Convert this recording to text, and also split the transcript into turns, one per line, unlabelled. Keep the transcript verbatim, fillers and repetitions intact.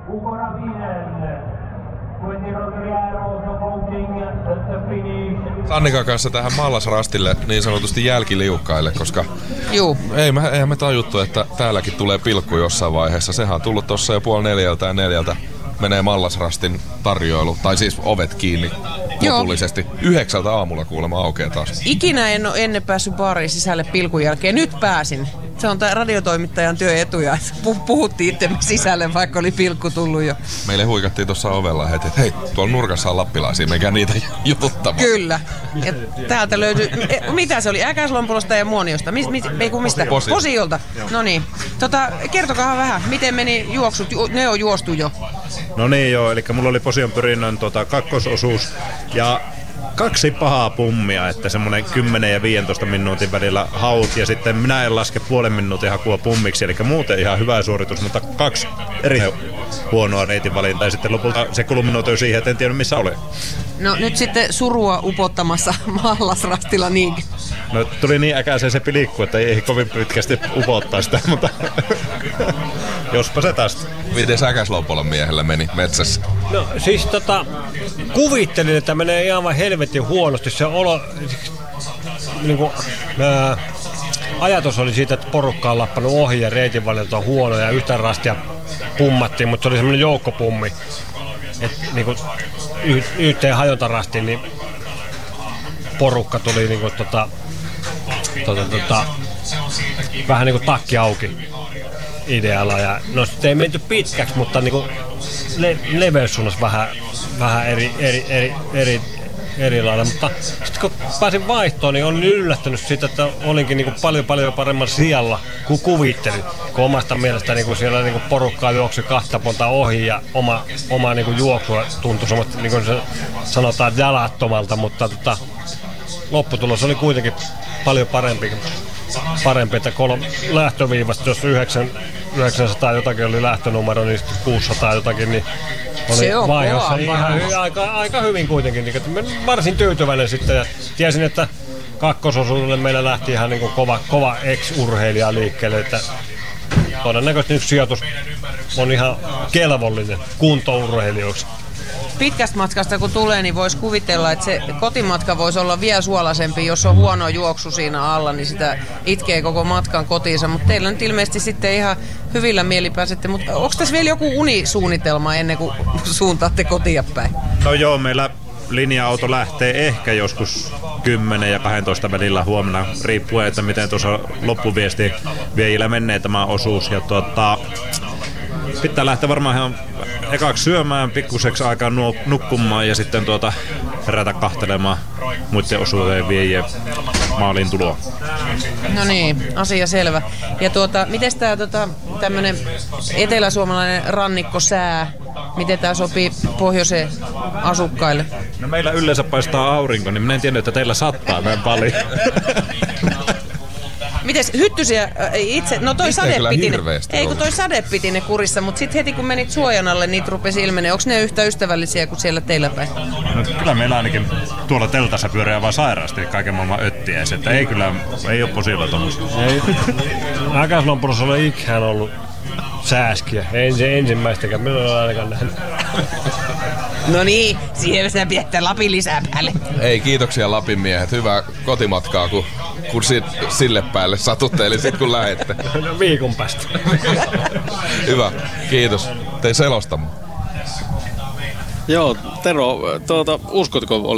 Annikan kanssa tähän Mallasrastille niin sanotusti jälkiliukkaille, koska
Juu.
Ei, me, eihän me tajuttu, että täälläkin tulee pilkku jossain vaiheessa. Sehän on tullut tossa jo puoli neljältä ja neljältä menee Mallasrastin tarjoilu, tai siis ovet kiinni lopullisesti. Yhdeksältä aamulla kuulemma aukeaa taas.
Ikinä en ole ennen päässyt baariin sisälle pilkun jälkeen. Nyt pääsin. Se on tää radiotoimittajan työetuja. Puhuttiin itsemme sisälle, vaikka oli pilkku tullut jo.
Meille huikattiin tuossa ovella heti, että hei, tuolla nurkassa on lappilaisia, menkää niitä jututtamaan.
Kyllä. Ja täältä löytyy, mitä se oli, Äkäslompulosta ja Muoniosta? Mis, mis, ei kun mistä?
Posi.
Posiolta. No niin. Tota, kertokaa vähän, miten meni juoksut? Ne on juostu jo.
No niin joo, eli mulla oli Posion pyrinnön tota, kakkososuus ja kaksi pahaa pummia, että semmonen kymmenen ja viisitoista minuutin välillä haut ja sitten minä en laske puolen minuutin hakua pummiksi, eli muuten ihan hyvä suoritus, mutta kaksi eri huonoa reitinvalintaa ja sitten lopulta se kulminoitui siihen, että en tiedä missä oli.
No nyt sitten surua upottamassa Mallasrastilla niinkin.
No tuli niin äkäiseen se pilikku, että ei kovin pitkästi upottaa sitä, mutta jospa se tästä.
Miten Äkäslompolon miehellä meni metsässä?
No siis tota, kuvittelin, että menee ihan helvetin huonosti. Se olo, niinku, ää, ajatus oli siitä, että porukka on lappannut ohi ja reitinvalinta on huono ja yhtä rastia pummattiin, mutta se oli semmoinen joukkopummi. Että niinku, y- yhteen hajontarastiin niin porukka tuli niinku, tota, tota, tota, vähän niinku takki auki idealla. Ja, no sitten ei menty pitkäksi, mutta niinku le- leveyssuunnassa vähän, vähän eri, eri, eri, eri, eri lailla. Mutta sitten kun pääsin vaihtoon, niin olin yllättynyt siitä, että olinkin niinku paljon paljon paremman sijalla kuin kuvittelin. Kun omasta mielestä niinku siellä niinku porukkaa juoksi kahta ponta ohi ja oma, oma niinku juoksua tuntui semmoista, niinku se sanotaan jalattomalta, mutta tota, lopputulos oli kuitenkin paljon parempi. Parempi, että kolme lähtöviivasta, jos yhdeksänsataa jotakin oli lähtönumero, niin sitten kuusisataa jotakin, niin oli vaiheessa ihan hy- aika, aika hyvin kuitenkin. Niin, varsin tyytyväinen sitten ja tiesin, että kakkososuudelle meillä lähti ihan niin kuin kova, kova ex-urheilija liikkeelle, että todennäköisesti yksi sijoitus on ihan kelvollinen kuntourheilijoiksi.
Pitkästä matkasta kun tulee, niin voisi kuvitella, että se kotimatka voisi olla vielä suolaisempi. Jos on huono juoksu siinä alla, niin sitä itkee koko matkan kotiinsa. Mutta teillä nyt ilmeisesti sitten ihan hyvillä mieli pääsette. Mutta onko tässä vielä joku unisuunnitelma ennen kuin suuntaatte kotia päin?
No joo, meillä linja-auto lähtee ehkä joskus kymmenen ja kaksitoista välillä huomenna, riippuen, että miten tuossa loppuviesti viejillä menee tämä osuus. Ja tuota, pitää lähteä varmaan ihan ekaksi syömään, pikkuseksi aikaa nukkumaan ja sitten tuota herätä kahtelemaan muiden osuuteen viejien maaliin tuloa.
No niin, asia selvä. Ja tuota, miten tämä tota, tämmöinen eteläsuomalainen rannikkosää, miten tämä sopii pohjoiseen asukkaille?
No meillä yleensä paistaa aurinko, niin minä en tiennyt, että teillä sattaa näin paljon.
Mites hyttysiä itse, no toi
Mistä
sade piti ne, ei kun
ollut?
toi sade piti ne kurissa, mutta sitten heti kun menit suojan alle, niitä rupesi ilmenee. Onko ne yhtä ystävällisiä kuin siellä teillä päin?
No, kyllä meillä ainakin tuolla teltassa pyörii vaan sairaasti kaiken maailman öttiäisiä, että ei kyllä, ei ole posilla tommosia.
Ei, Äkäslompulossa oli ikään ollut sääskiä, ei se ensimmäistäkään, minä olen ainakaan nähnyt.
No niin, siihen sä pidätte Lapin lisää päälle.
Ei, kiitoksia Lapin miehet. Hyvää kotimatkaa, kun, kun si, sille päälle satutte, eli sit kun lähette.
No viikon päästä.
Hyvä, kiitos. Tein selostamaan.
Joo, Tero, tuota, uskotko,